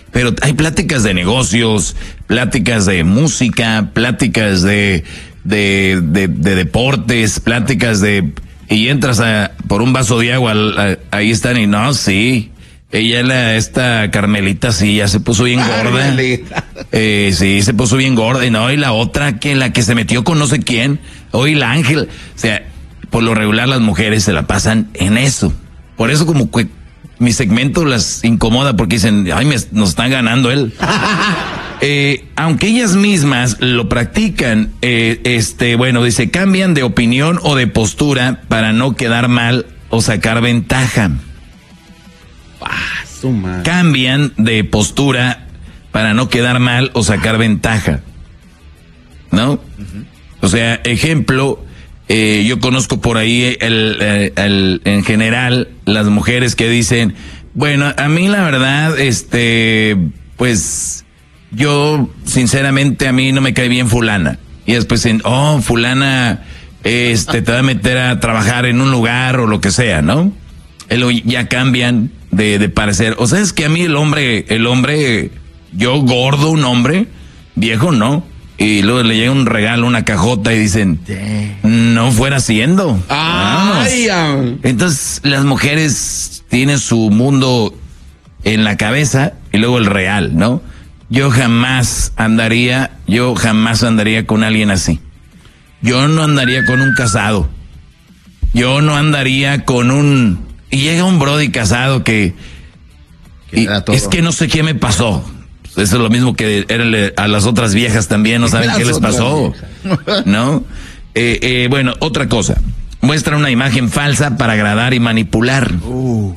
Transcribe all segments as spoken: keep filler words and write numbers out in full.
Pero hay pláticas de negocios, pláticas de música, pláticas de, de, de, de deportes, pláticas de... Y entras a, por un vaso de agua, a, ahí están y no, sí. Ella, la, esta Carmelita, sí, ya se puso bien gorda. Eh, sí, se puso bien gorda. Y no, y la otra, que la que se metió con no sé quién. Hoy la Ángel. O sea, por lo regular las mujeres se la pasan en eso. Por eso como que mi segmento las incomoda porque dicen, ay, me, nos está ganando él. eh, aunque ellas mismas lo practican, eh, este, bueno, dice, cambian de opinión o de postura para no quedar mal o sacar ventaja. Ah, su madre. Cambian de postura para no quedar mal o sacar ventaja, ¿no? Uh-huh. O sea, ejemplo, eh, yo conozco por ahí el, el, el, en general las mujeres que dicen, bueno, a mí la verdad, este, pues yo sinceramente a mí no me cae bien fulana. Y después dicen, oh, fulana, este, te va a meter a trabajar en un lugar o lo que sea, ¿no? Y ya cambian de, de parecer. O sea, es que a mí el hombre, el hombre, yo gordo, un hombre, viejo, no. Y luego le llega un regalo, una cajota y dicen, no fuera siendo. Ay, entonces las mujeres tienen su mundo en la cabeza y luego el real, ¿no? Yo jamás andaría, yo jamás andaría con alguien así. Yo no andaría con un casado. Yo no andaría con un... Y llega un brody casado que... Y es que no sé qué me pasó. Eso es lo mismo que era a las otras viejas también, no saben qué les pasó, ¿no? Eh, eh, bueno, otra cosa. Muestra una imagen falsa para agradar y manipular. Uh,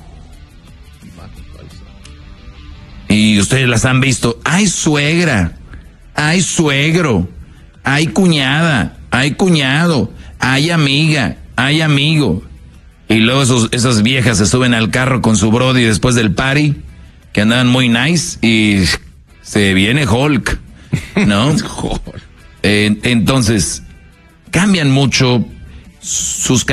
y ustedes las han visto. Hay suegra, hay suegro, hay cuñada, hay cuñado, hay amiga, hay amigo. Y luego esos, esas viejas se suben al carro con su brody después del party, que andaban muy nice, y se viene Hulk, ¿no? eh, entonces, cambian mucho sus